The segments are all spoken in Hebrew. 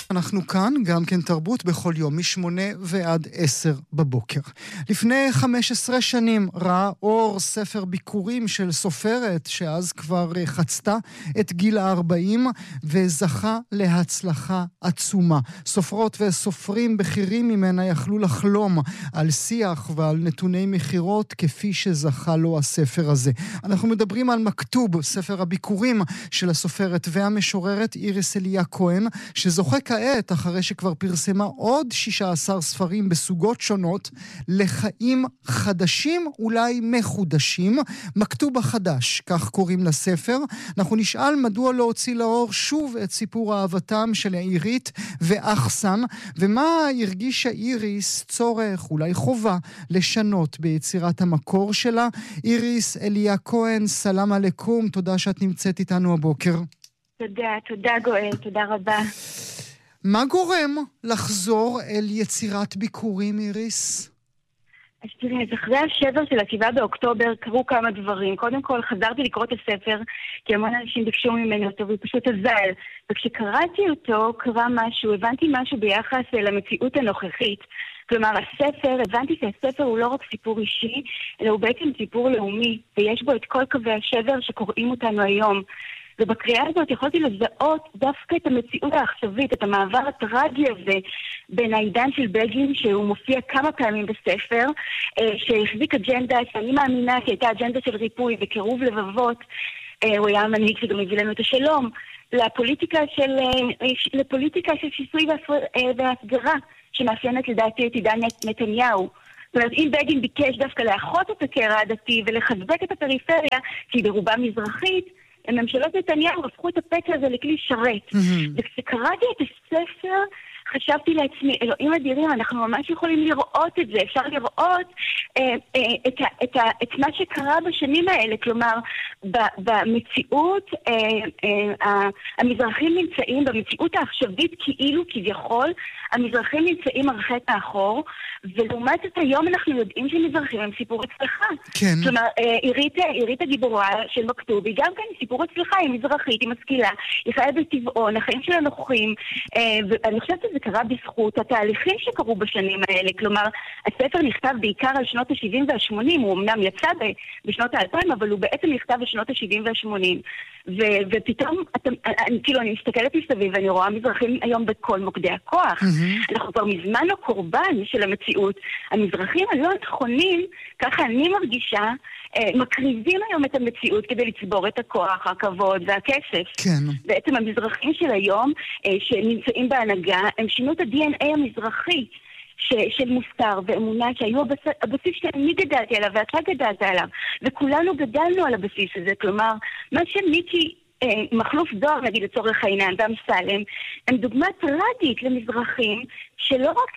אנחנו כאן, גם כן תרבות, בכל יום, מ8 ועד 10 בבוקר. לפני 15 שנים ראה אור ספר ביקורים של סופרת, שאז כבר חצתה את גיל 40, וזכה להצלחה עצומה. סופרות וסופרים בכירים ממנה יכלו לחלום על שיח ועל נתוני מחירות, כפי שזכה לו הספר הזה. אנחנו מדברים על מכתוב, ספר הביקורים של הסופרת והמשוררת איריס אליה כהן, שזוכה כעת, אחרי שכבר פרסמה עוד 16 ספרים בסוגות שונות, לחיים חדשים, אולי מחודשים. מכתוב החדש, כך קוראים לספר. אנחנו נשאל מדוע לא הוציא לאור שוב את סיפור אהבתם של עירית ואחסן, ומה הרגישה איריס צורך, אולי חובה, לשנות ביצירת המקור שלה. איריס אליה כהן, סלאם עליכום, תודה שאת נמצאת איתנו הבוקר. תודה גואל, תודה רבה. מה גורם לחזור אל יצירת ביקורים, איריס? אז תראה, אז אחרי השבר של 7 באוקטובר קרו כמה דברים. קודם כל חזרתי לקרוא את הספר, כי המון אנשים ביקשו ממני אותו, והוא פשוט עזל. וכשקראתי אותו, קרה משהו, הבנתי משהו ביחס למציאות הנוכחית. כלומר, הבנתי שהספר הוא לא רק סיפור אישי, אלא הוא בעצם סיפור לאומי, ויש בו את כל קווי השבר שקוראים אותנו היום. ובקריאה הזאת יכולתי לזהות דווקא את המציאות העכשווית, את המעבר הטרגי הזה בין העידן של בגין, שהוא מופיע כמה פעמים בספר, שהחזיק אג'נדה שאני מאמינה שהייתה אג'נדה של ריפוי וקירוב לבבות. הוא היה המנהיג שגם הביא לנו את השלום, לפוליטיקה של שיסוי והסגרה, שמאפיינת לדעתי את עידן נתניהו. זאת אומרת, אם בגין ביקש דווקא לאחות את הקרע הדתי ולחזק את הפריפריה, שהיא ברובה מזרחית, הממשלות נתניהו הפכו את הפצע הזה לכלי שרת. וכשקראתי את הספר, חשבתי לעצמי, אלוהים אדירים, אנחנו ממש יכולים לראות את זה. אפשר לראות את מה שקרה בשנים האלה. כלומר, במציאות, המזרחים נמצאים, במציאות העכשווית כאילו כביכול, המזרחים נמצאים הרחק האחור, ולעומת זאת היום אנחנו יודעים שמזרחים הם סיפור הצלחה. כן. כלומר, עירית הגיבורה של מכתוב, היא גם כן סיפור הצלחה, היא מזרחית, היא משכילה, היא חיה בטבעון, החיים שלה נוחים, ואני חושבת שזה קרה בזכות התהליכים שקרו בשנים האלה. כלומר, הספר נכתב בעיקר על שנות ה-70 וה-80, הוא אמנם יצא בשנות ה-2000, אבל הוא בעצם נכתב בשנות ה-70 וה-80. ופתאום, אני מסתכלת מסביב ואני רואה מזרחים היום בכל מוקדי הכוח. אנחנו כבר מזמן לא קורבן של המציאות. המזרחים הלא נכונים, ככה אני מרגישה, מקריבים היום את המציאות כדי לצבור את הכוח, הכבוד והכסף. כן. בעצם המזרחים של היום, שנמצאים בהנהגה, הם שינו את ה-DNA המזרחי של מוסר ואמונה, שהיו הבסיס שאני גדלתי עליו ואתה גדלת עליו, וכולנו גדלנו על הבסיס הזה. כלומר, מה שמיקי מחלוף זוהר, נגיד לצורך העניין, ואמסלם, הם דוגמה טרגית למזרחים שלא רק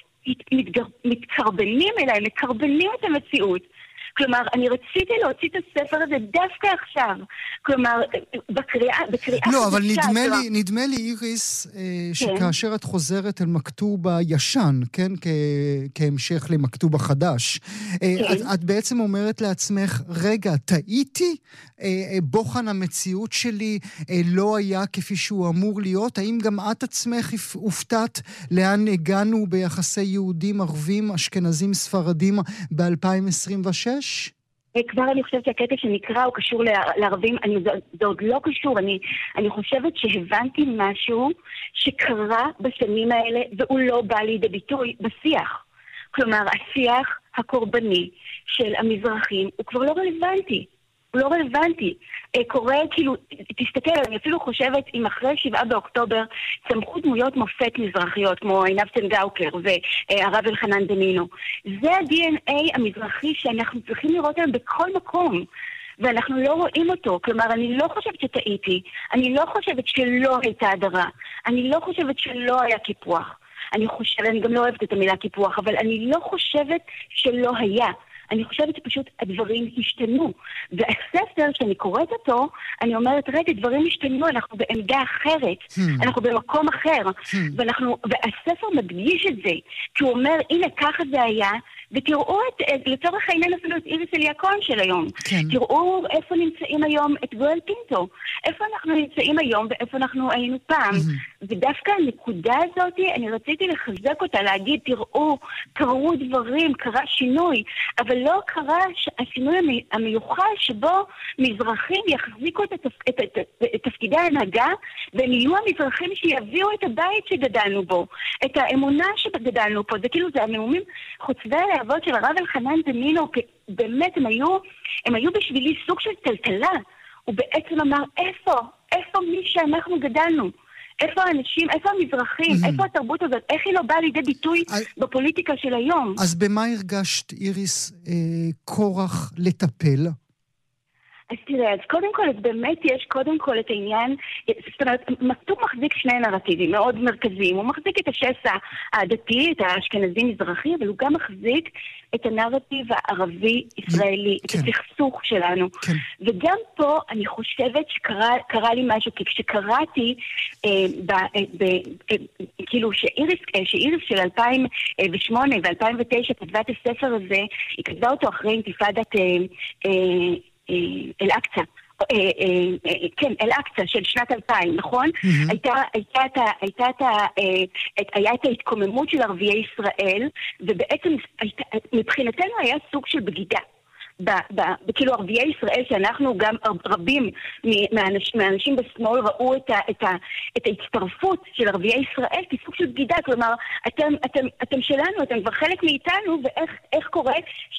מתקרבנים אלא הם מקרבנים את המציאות. כלומר, אני רציתי להוציא את הספר הזה דווקא עכשיו. כלומר, בקריאה... לא, אבל נדמה לי, איריס, שכאשר את חוזרת אל מכתוב הישן, כן, כהמשך למכתוב החדש, את בעצם אומרת לעצמך, רגע, טעיתי? בוחן המציאות שלי לא היה כפי שהוא אמור להיות? האם גם את עצמך הופתעת לאן הגענו ביחסי יהודים, ערבים, אשכנזים, ספרדים ב-2026? כבר אני חושבת שהקטע שנקרא הוא קשור לערבים, זה עוד לא קשור, אני חושבת שהבנתי משהו שקרה בשנים האלה והוא לא בא לידי ביטוי בשיח. כלומר, השיח הקורבני של המזרחים הוא כבר לא רלוונטי. הוא לא רלוונטי. קורה, כאילו, תסתכל, אני אפילו חושבת, אם אחרי 7 באוקטובר צמחו דמויות מופת מזרחיות, כמו עינב צנגאוקר והרב אלחנן דנינו. זה ה-DNA המזרחי שאנחנו צריכים לראות היום בכל מקום. ואנחנו לא רואים אותו. כלומר, אני לא חושבת שטעיתי. אני לא חושבת שלא הייתה הדרה. אני לא חושבת שלא היה קיפוח. אני גם לא אוהבת את המילה קיפוח, אבל אני לא חושבת שלא היה. אני חושבת שפשוט הדברים השתנו. והספר, שאני קוראת אותו, אני אומרת, רגע, דברים השתנו, אנחנו בעמדה אחרת. אנחנו במקום אחר. והספר מדגיש את זה. כי הוא אומר, הנה, ככה זה היה, ותראו לצורך העניין אפילו את איריס אליאקון של היום. כן. תראו איפה נמצאים היום את גואל פינטו. איפה אנחנו נמצאים היום ואיפה אנחנו היינו פעם. ודווקא הנקודה הזאת, אני רציתי לחזק אותה, להגיד, תראו, קרו דברים, קרה שינוי, אבל לא קרה השינוי המיוחד שבו מזרחים יחזיקו את תפקידי ההנהגה, והם יהיו המזרחים שיביאו את הבית שגדלנו בו, את האמונה שגדלנו פה. זה כאילו, זה הנאומים חוצבי הלהבות של הרב אלחנן דנינו, באמת הם היו בשבילי סוג של טלטלה. הוא בעצם אמר, איפה מי שאנחנו גדלנו? איפה האנשים, איפה המזרחים, איפה התרבות הזאת, איך היא לא באה לידי ביטוי בפוליטיקה של היום? אז במה הרגשת, איריס, כורח לטפל? אז תראה, אז קודם כל, אז באמת יש קודם כל את העניין, זאת אומרת, הוא מחזיק שני נרטיבים מאוד מרכזיים. הוא מחזיק את השסע הדתי, את האשכנזי-מזרחי, אבל הוא גם מחזיק את הנרטיב הערבי-ישראלי, את הסכסוך שלנו. וגם פה אני חושבת שקרה לי משהו, כי כשקראתי, כאילו שאיריס של 2008 ו-2009 כתבה את הספר הזה, היא כתבה אותו אחרי אינתיפאדת אל-אקצא. כן, אל-אקצא של שנת 2000, נכון? היה את ההתקוממות של ערביי ישראל, ובעצם מבחינתנו היה סוג של בגידה. כאילו ערביי ישראל, שאנחנו גם רבים מהאנשים בשמאל ראו את ההצטרפות של ערביי ישראל כסוג של בגידה, כלומר אתם שלנו, אתם כבר חלק מאיתנו, ואיך קורה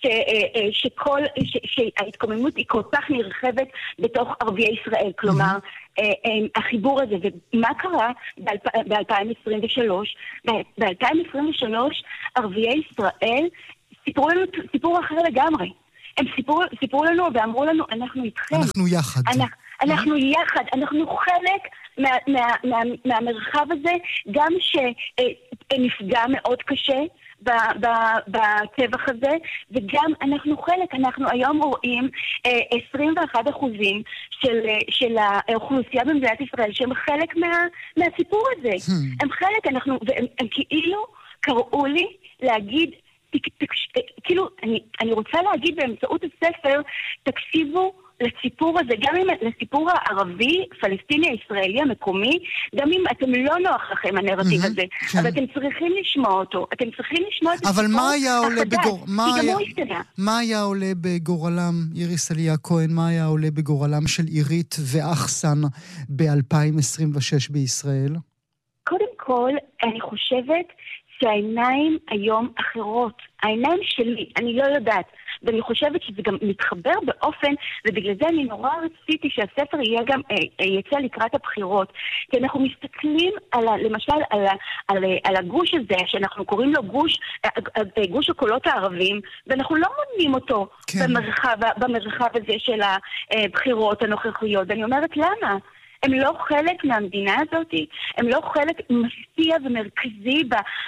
שההתקוממות היא כל כך נרחבת בתוך ערביי ישראל, כלומר החיבור הזה. ומה קרה ב-2023? ב-2023 ערביי ישראל סיפרו לנו סיפור אחר לגמרי. הם סיפרו לנו ואמרו לנו, אנחנו איתכם. אנחנו יחד. אנחנו יחד, אנחנו חלק מהמרחב הזה, גם שנפגע מאוד קשה בטבח הזה, וגם אנחנו חלק, אנחנו היום רואים 21% של האוכלוסייה במדינת ישראל, שהם חלק מהסיפור הזה. הם חלק, והם כאילו קראו לי להגיד, כאילו, אני רוצה להגיד באמצעות הספר, תקשיבו לסיפור הזה, גם אם לסיפור הערבי, פלסטיני, הישראלי, המקומי, גם אם אתם לא נוח לכם הנרטיב הזה, אבל אתם צריכים לשמוע אותו, אתם צריכים לשמוע את הסיפור החדש, מה היה עולה בגורלם, איריס אליה כהן, מה היה עולה בגורלם של עירית ואחסן ב-2026 בישראל? קודם כל, אני חושבת שהעיניים היום אחרות. העיניים שלי, אני לא יודעת. ואני חושבת שזה גם מתחבר באופן, ובגלל זה אני נורא רציתי שהספר יהיה גם, יצא לקראת הבחירות. כי אנחנו מסתכלים למשל על הגוש הזה, שאנחנו קוראים לו גוש הקולות הערבים, ואנחנו לא מונים אותו במרחב הזה של הבחירות הנוכחיות. ואני אומרת, למה? הם לא חלק מהמדינה הזאת, הם לא חלק מפתיע ומרכזי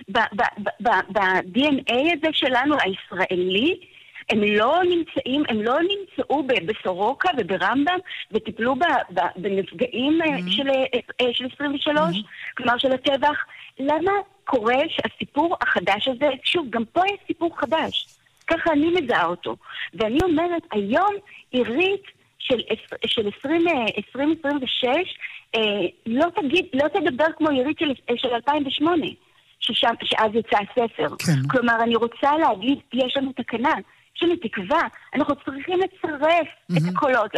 ב-DNA הזה שלנו, הישראלי. הם לא נמצאו בסורוקה וברמב"ם, וטיפלו בנפגעים של 23, כלומר של הטבח. למה קורה שהסיפור החדש הזה, שוב, גם פה יש סיפור חדש, ככה אני מזהה אותו. ואני אומרת, היום עירית של 2026 לא תדבר כמו עירית של 2008, שאז יצא הספר. כלומר, אני רוצה להגיד, יש לנו תקנה, יש לנו תקווה, אנחנו צריכים לצרף את הקולות,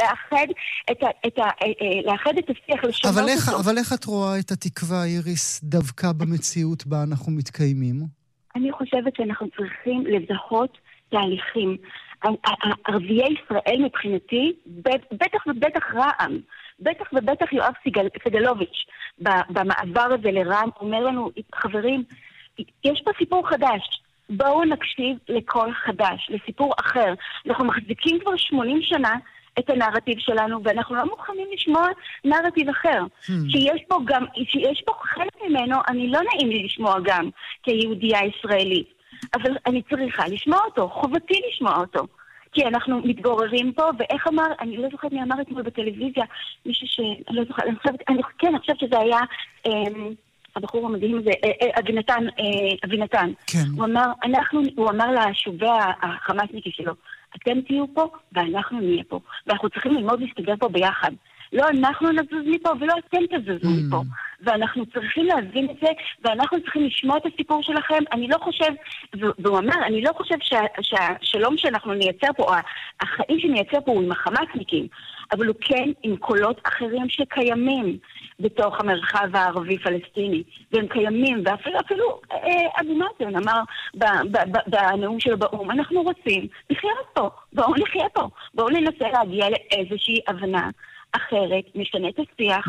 לאחד את השיח, לשנות אותו. אבל איך את רואה את התקווה, איריס, דווקא במציאות בה אנחנו מתקיימים? אני חושבת שאנחנו צריכים לזהות תהליכים. ערביי ישראל מבחינתי, בטח ובטח רע"מ, בטח ובטח יואב סגלוביץ' במעבר הזה לרע"מ, אומר לנו, חברים, יש פה סיפור חדש, בואו נקשיב לקול חדש, לסיפור אחר. אנחנו מחזיקים כבר 80 שנה את הנרטיב שלנו, ואנחנו לא מוכנים לשמוע נרטיב אחר. שיש פה חלק ממנו, אני לא נעים לי לשמוע גם כיהודייה ישראלית. אבל אני צריכה לשמוע אותו, חובתי לשמוע אותו. כי אנחנו מתגוררים פה, ואיך אמר, אני לא זוכרת מי אמר אתמול בטלוויזיה, מישהו אני חושבת שזה היה הבחור המדהים הזה, אבינתן. כן. הוא אמר לשובי החמאסניקי שלו, אתם תהיו פה ואנחנו נהיה פה, ואנחנו צריכים ללמוד להסתגר פה ביחד. לא אנחנו נזוז מפה ולא אתם תזוזו מפה. ואנחנו צריכים להבין את זה, ואנחנו צריכים לשמוע את הסיפור שלכם. אני לא חושב, והוא אמר, אני לא חושב שהשלום שאנחנו נייצר פה, או החיים שנייצר פה הוא עם החמאסניקים, אבל הוא כן עם קולות אחרים שקיימים בתוך המרחב הערבי-פלסטיני, והם קיימים, ואפילו אבו מאזן אמר בנאום שלו באו"ם, אנחנו רוצים לחיות פה, בואו נחיה פה, בואו ננסה להגיע לאיזושהי הבנה אחרת, משנה את השיח,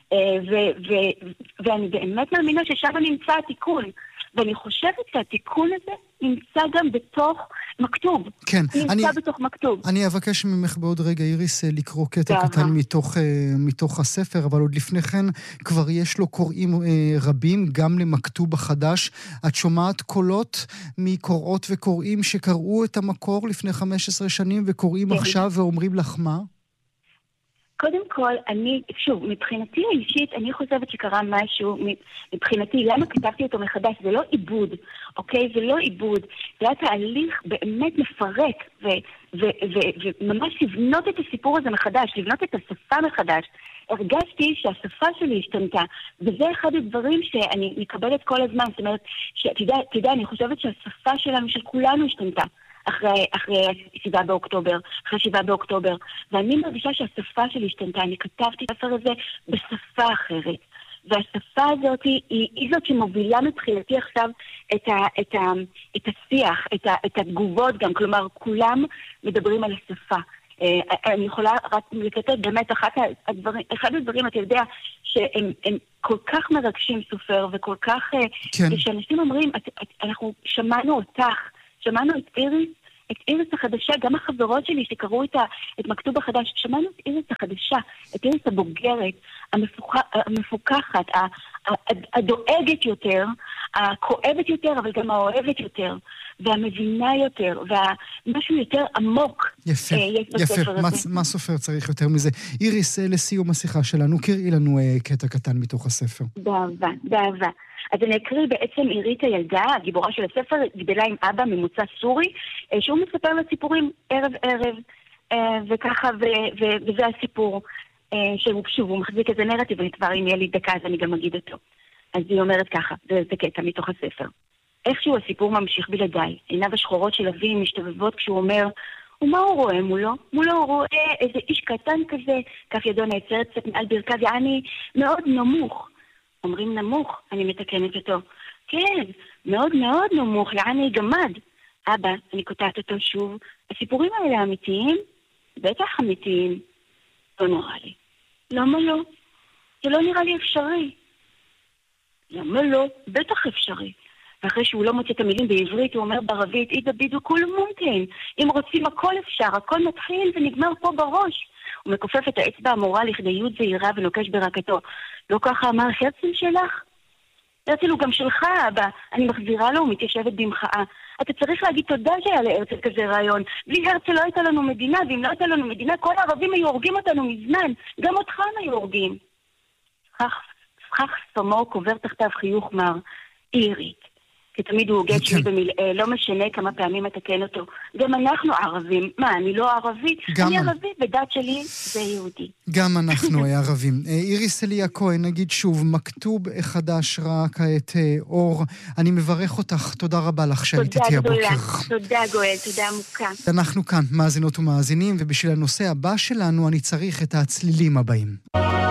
ואני באמת מאמינה ששם נמצא התיקון, ואני חושבת שהתיקון הזה נמצא גם בתוך מכתוב. כן. נמצא בתוך מכתוב. אני אבקש ממך בעוד רגע, איריס, לקרוא קטע קטן מתוך הספר, אבל עוד לפני כן כבר יש לו קוראים רבים, גם למכתוב החדש. את שומעת קולות מקוראות וקוראים שקראו את המקור לפני 15 שנים, וקוראים עכשיו ואומרים לך מה? קודם כל, מבחינתי האישית, אני חושבת שקרה משהו, מבחינתי, למה כתבתי אותו מחדש? זה לא עיבוד, אוקיי? זה לא עיבוד. זה היה תהליך באמת מפרק, וממש לבנות את הסיפור הזה מחדש, לבנות את השפה מחדש. הרגשתי שהשפה שלי השתנתה, וזה אחד הדברים שאני מקבלת כל הזמן. זאת אומרת, תדע, אני חושבת שהשפה שלנו, של כולנו השתנתה. אחרי 7 באוקטובר, אחרי 7 באוקטובר, ואני מרגישה שהשפה שלי השתנתה. אני כתבתי את הספר הזה בשפה אחרת, והשפה הזאת היא זאת שמובילה מבחינתי עכשיו את השיח, את התגובות גם, כלומר כולם מדברים על השפה. אני יכולה רק לקטט באמת אחד הדברים, אתה יודע, שהם כל כך מרגשים סופר, וכל כך, ושאנשים אומרים, אנחנו שמענו אותך, שמענו את איריס החדשה, גם החברות שלי שקראו את מכתוב החדש, שמענו את איריס החדשה, את איריס הבוגרת, המפוקחת, הדואגת יותר, הכואבת יותר, אבל גם האוהבת יותר, והמבינה יותר, ומשהו יותר עמוק. יפה, יפה. מה סופר צריך יותר מזה? איריס, לסיום השיחה שלנו, קראי לנו קטע קטן מתוך הספר. באהבה. אז אני אקריא בעצם עירית הילדה, הגיבורה של הספר, גדלה עם אבא ממוצא סורי, שהוא מספר לה סיפורים ערב, וככה, וזה הסיפור, שוב, הוא מחזיק איזה נרטיב, אבל כבר אם יהיה לי דקה, אז אני גם אגיד אותו. אז היא אומרת ככה, זה קטע מתוך הספר. איכשהו הסיפור ממשיך בלעדיי, עיניו השחורות של אבי משתובבות כשהוא אומר, ומה הוא רואה מולו? מולו הוא רואה איזה איש קטן כזה, כף ידו נעצרת קצת מעל ברכיו, יעני מאוד נמוך. אומרים נמוך, אני מתקנת אותו. כן, מאוד מאוד נמוך, יעני גמד. אבא, אני קוטעת אותו שוב, הסיפורים האלה אמיתיים? בטח אמיתיים. לא נראה לי. למה לא? זה לא נראה לי אפשרי. למה לא? בטח אפשרי. ואחרי שהוא לא מוצא את המילים בעברית, הוא אומר בערבית, אידה בידו כול מומקן. אם רוצים הכל אפשר, הכל מתחיל ונגמר פה בראש. הוא מכופף את האצבע המורה לכדי יוד זהירה ונוקש ברקתו. לא ככה אמר הרצל שלך? הרצל הוא גם שלך, אבא. אני מחזירה לו ומתיישבת במחאה. אתה צריך להגיד תודה שהיה להרצל כזה רעיון. בלי הרצל לא הייתה לנו מדינה, ואם לא הייתה לנו מדינה, כל הערבים היו הורגים אותנו מזמן. גם אותך הם היו הורגים. סכך ספמו קובר תחתיו חיוך מר. אירית. כי תמיד הוא הוגד שלי במלאה, לא משנה כמה פעמים אתקן אותו. גם אנחנו ערבים. מה, אני לא ערבי? אני ערבי, ודת שלי זה יהודי. גם אנחנו ערבים. איריס אליה כהן, נגיד שוב, מכתוב חדש ראה כעת אור. אני מברך אותך, תודה רבה לך שהיית איתי הבוקר. תודה גואל, תודה עמוקה. אנחנו כאן, מאזינות ומאזינים, ובשביל הנושא הבא שלנו אני צריך את הצלילים הבאים.